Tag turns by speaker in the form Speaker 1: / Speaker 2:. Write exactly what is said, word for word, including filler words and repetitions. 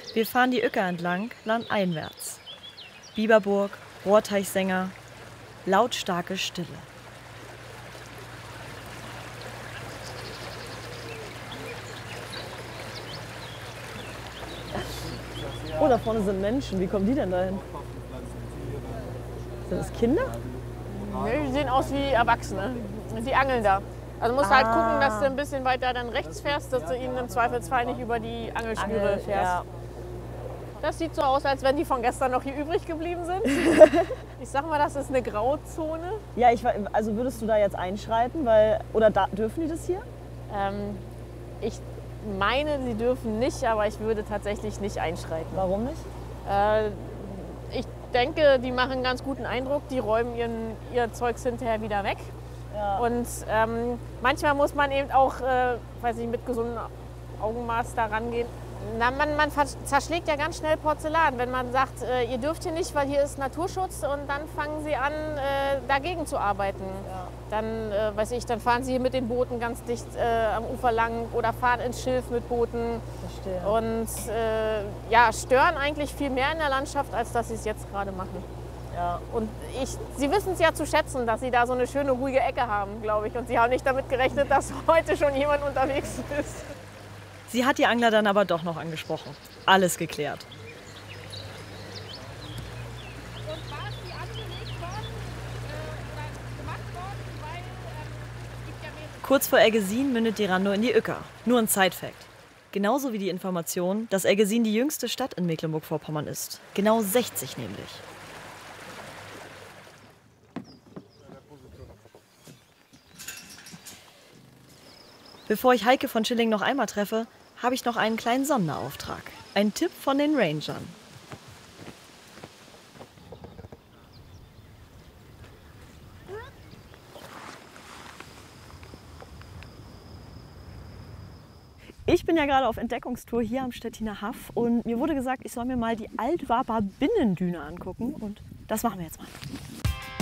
Speaker 1: Wir fahren die Ykker entlang, landeinwärts. Biberburg, Rohrteichsänger, lautstarke Stille.
Speaker 2: Oh, da vorne sind Menschen. Wie kommen die denn dahin? Sind das Kinder?
Speaker 3: Nee, die sehen aus wie Erwachsene. Die angeln da. Also musst ah. halt gucken, dass du ein bisschen weiter dann rechts fährst, dass du ihnen im Zweifelsfall nicht über die Angelschnüre Angel, fährst. Ja. Das sieht so aus, als wenn die von gestern noch hier übrig geblieben sind. Ich sag mal, das ist eine Grauzone.
Speaker 2: Ja, ich, also würdest du da jetzt einschreiten? Weil, oder da, dürfen die das hier?
Speaker 3: Ähm, ich meine, sie dürfen nicht, aber ich würde tatsächlich nicht einschreiten.
Speaker 2: Warum nicht?
Speaker 3: Äh, ich denke, die machen einen ganz guten Eindruck. Die räumen ihren, ihr Zeugs hinterher wieder weg. Ja. Und ähm, manchmal muss man eben auch, äh, weiß ich, mit gesundem Augenmaß da rangehen. Na, man, man zerschlägt ja ganz schnell Porzellan, wenn man sagt, äh, ihr dürft hier nicht, weil hier ist Naturschutz, und dann fangen sie an, äh, dagegen zu arbeiten. Ja. Dann, äh, weiß ich, dann fahren sie hier mit den Booten ganz dicht äh, am Ufer lang oder fahren ins Schilf mit Booten. Verstehe. Und äh, ja, stören eigentlich viel mehr in der Landschaft, als dass sie es jetzt gerade machen. Ja. Und ich, sie wissen es ja zu schätzen, dass sie da so eine schöne, ruhige Ecke haben, glaube ich. Und sie haben nicht damit gerechnet, dass heute schon jemand unterwegs ist.
Speaker 1: Sie hat die Angler dann aber doch noch angesprochen. Alles geklärt.
Speaker 3: Und war die angelegt worden, äh, gemacht worden, weil ähm, gibt ja mehrere...
Speaker 1: Kurz vor Eggesin mündet die Rando in die Ykker. Nur ein Side-Fact. Genauso wie die Information, dass Eggesin die jüngste Stadt in Mecklenburg-Vorpommern ist. Genau sechzig nämlich. Bevor ich Heike von Schilling noch einmal treffe, habe ich noch einen kleinen Sonderauftrag. Ein Tipp von den Rangern.
Speaker 2: Ich bin ja gerade auf Entdeckungstour hier am Stettiner Haff und mir wurde gesagt, ich soll mir mal die Altwarper Binnendüne angucken, und das machen wir jetzt mal.